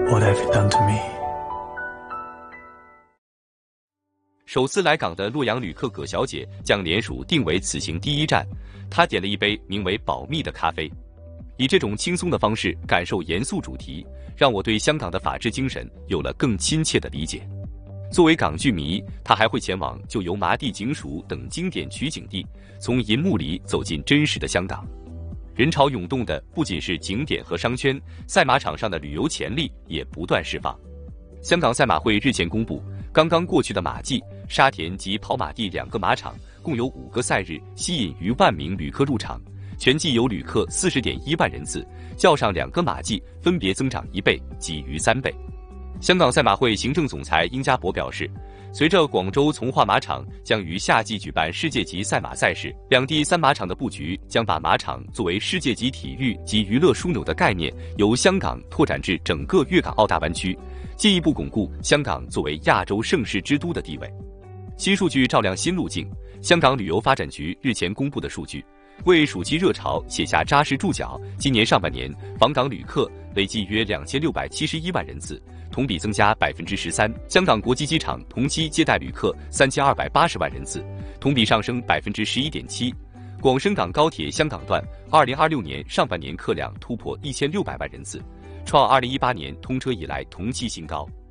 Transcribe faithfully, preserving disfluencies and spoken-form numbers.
what have you done to me？ 首次来港的洛阳旅客葛小姐将联署定为此行第一站，她点了一杯名为“保密”的咖啡，以这种轻松的方式感受严肃主题，让我对香港的法治精神有了更亲切的理解。作为港剧迷，她还会前往旧油麻地警署等经典取景地，从银幕里走进真实的香港。人潮涌动的不仅是景点和商圈，赛马场上的旅游潜力也不断释放。香港赛马会日前公布，刚刚过去的马季，沙田及跑马地两个马场共有五个赛日吸引逾万名旅客入场，全季有旅客 四十点一万人次，较上两个马季分别增长一倍及逾三倍。香港赛马会行政总裁殷家博表示，随着广州从化马场将于夏季举办世界级赛马赛事，两地三马场的布局将把马场作为世界级体育及娱乐枢纽的概念由香港拓展至整个粤港澳大湾区，进一步巩固香港作为亚洲盛事之都的地位。新数据照亮新路径。香港旅游发展局日前公布的数据，为暑期热潮写下扎实注脚。今年上半年访港旅客累计约两千六百七十一万人次，同比增加 百分之十三。香港国际机场同期接待旅客三千二百八十万人次，同比上升 百分之十一点七。广深港高铁香港段二零二六年上半年客量突破一千六百万人次，创二零一八年通车以来同期新高。